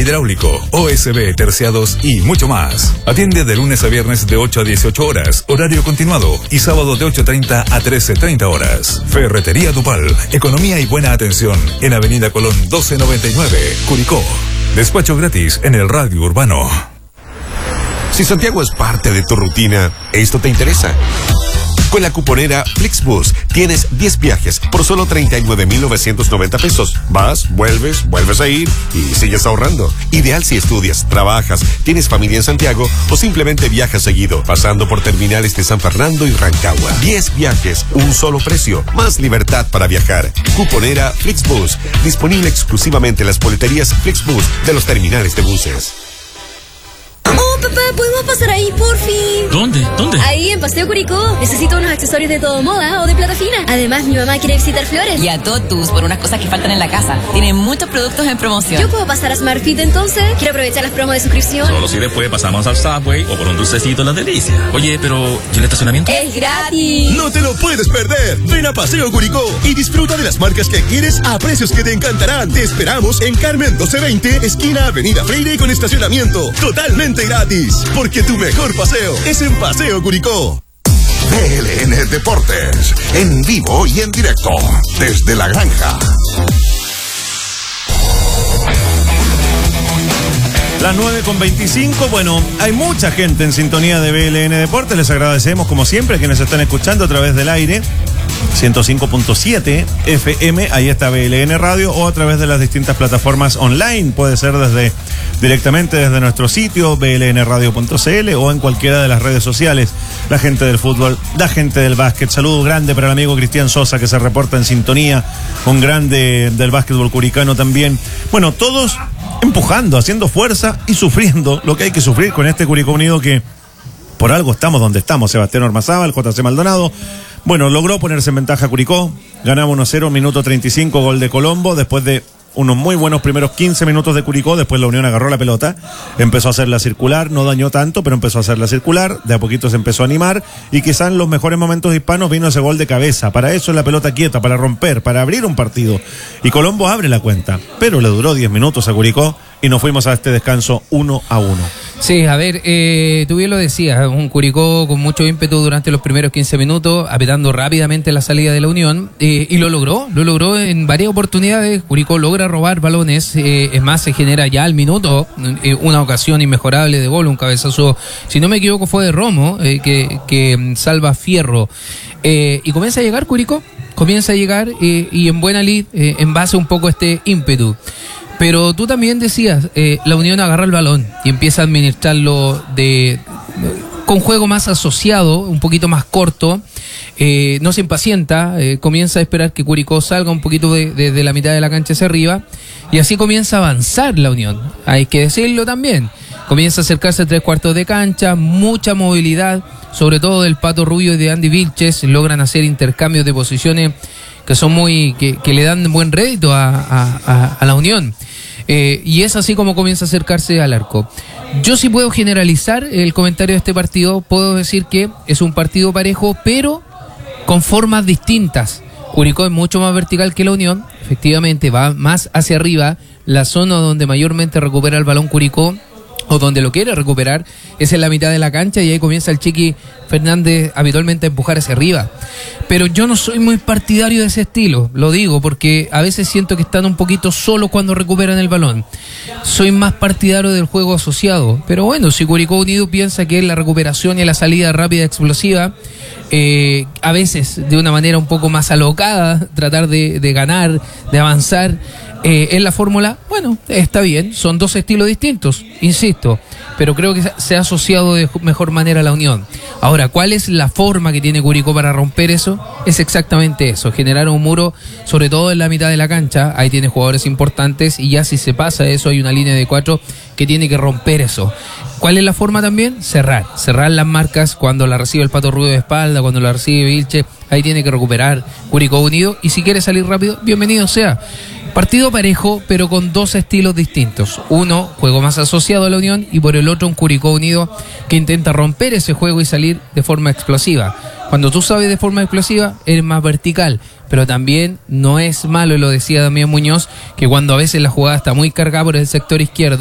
hidráulico, OSB terciados y mucho más. Atiende de lunes a viernes de 8 a 18 horas, horario continuado, y sábado de 8:30 a 13:30 horas. Ferretería Dupal, economía y buena atención en Avenida Colón 1299, Curicó. Despacho gratis en el radio urbano. Si Santiago es parte de tu rutina, esto te interesa. Con la cuponera Flixbus tienes 10 viajes por solo 39,990 pesos. Vas, vuelves a ir y sigues ahorrando. Ideal si estudias, trabajas, tienes familia en Santiago o simplemente viajas seguido, pasando por terminales de San Fernando y Rancagua. 10 viajes, un solo precio, más libertad para viajar. Cuponera Flixbus, disponible exclusivamente en las boleterías Flixbus de los terminales de buses. Oh, papá, ¿podemos pasar ahí, por fin? ¿Dónde? Ahí, en Paseo Curicó. Necesito unos accesorios de todo moda o de plata fina. Además, mi mamá quiere visitar Flores. Y a Totus por unas cosas que faltan en la casa. Tienen muchos productos en promoción. ¿Yo puedo pasar a SmartFit entonces? Quiero aprovechar las promos de suscripción. Solo si después pasamos al Subway o por un dulcecito en La Delicia. Oye, pero ¿y el estacionamiento? ¡Es gratis! ¡No te lo puedes perder! Ven a Paseo Curicó y disfruta de las marcas que quieres a precios que te encantarán. Te esperamos en Carmen 1220, esquina Avenida Freire, con estacionamiento totalmente gratis. Porque tu mejor paseo es en Paseo Curicó. BLN Deportes, en vivo y en directo, desde la granja. Las 9:25, bueno, hay mucha gente en sintonía de BLN Deportes, les agradecemos como siempre a quienes están escuchando a través del aire, 105.7 FM, ahí está BLN Radio, o a través de las distintas plataformas online, puede ser directamente desde nuestro sitio, blnradio.cl, o en cualquiera de las redes sociales. La gente del fútbol, la gente del básquet, saludo grande para el amigo Cristian Sosa que se reporta en sintonía, un grande del básquetbol curicano también. Bueno, todos empujando, haciendo fuerza y sufriendo lo que hay que sufrir con este Curicó Unido que por algo estamos donde estamos. Sebastián Ormazábal, JC Maldonado, bueno, logró ponerse en ventaja Curicó, ganamos 1-0, minuto 35, gol de Colombo, después de unos muy buenos primeros 15 minutos de Curicó. Después la Unión agarró la pelota, empezó a hacerla circular, no dañó tanto, pero empezó a hacerla circular, de a poquito se empezó a animar, y quizás en los mejores momentos hispanos vino ese gol de cabeza. Para eso es la pelota quieta, para romper, para abrir un partido, y Colombo abre la cuenta, pero le duró 10 minutos a Curicó y nos fuimos a este descanso 1-1. Sí, a ver, tú bien lo decías, un Curicó con mucho ímpetu durante los primeros 15 minutos, apretando rápidamente la salida de la Unión, y lo logró en varias oportunidades. Curicó logra robar balones, es más, se genera ya al minuto una ocasión inmejorable de gol, un cabezazo, si no me equivoco fue de Romo, que salva Fierro, y comienza a llegar Curicó, y en buena lid, en base un poco a este ímpetu. Pero tú también decías, la Unión agarra el balón y empieza a administrarlo con juego más asociado, un poquito más corto, no se impacienta, comienza a esperar que Curicó salga un poquito de la mitad de la cancha hacia arriba, y así comienza a avanzar la Unión, hay que decirlo también, comienza a acercarse a 3/4 de cancha, mucha movilidad, sobre todo del Pato Rubio y de Andy Vilches, logran hacer intercambios de posiciones que son que le dan buen rédito a la Unión. Y es así como comienza a acercarse al arco. Yo sí puedo generalizar el comentario de este partido, puedo decir que es un partido parejo, pero con formas distintas. Curicó es mucho más vertical que la Unión, efectivamente va más hacia arriba, la zona donde mayormente recupera el balón Curicó, o donde lo quiere recuperar, es en la mitad de la cancha, y ahí comienza el Chiqui Fernández habitualmente a empujar hacia arriba. Pero yo no soy muy partidario de ese estilo, lo digo porque a veces siento que están un poquito solos cuando recuperan el balón. Soy más partidario del juego asociado, pero bueno, si Curicó Unido piensa que es la recuperación y la salida rápida explosiva, a veces de una manera un poco más alocada, tratar de ganar, de avanzar en la fórmula, bueno, está bien, son dos estilos distintos, insisto, pero creo que se ha asociado de mejor manera a la Unión. Ahora, ¿cuál es la forma que tiene Curicó para romper eso? Es exactamente eso, generar un muro, sobre todo en la mitad de la cancha, ahí tiene jugadores importantes, y ya si se pasa eso, hay una línea de 4 que tiene que romper eso. ¿Cuál es la forma también? Cerrar las marcas cuando la recibe el Pato Rubio de espalda, cuando la recibe Vilche, ahí tiene que recuperar Curicó Unido, y si quiere salir rápido, bienvenido sea. Partido parejo, pero con dos estilos distintos. Uno, juego más asociado a la Unión, y por el otro, un Curicó Unido que intenta romper ese juego y salir de forma explosiva. Cuando tú sabes de forma explosiva, eres más vertical, pero también no es malo, lo decía Damián Muñoz, que cuando a veces la jugada está muy cargada por el sector izquierdo,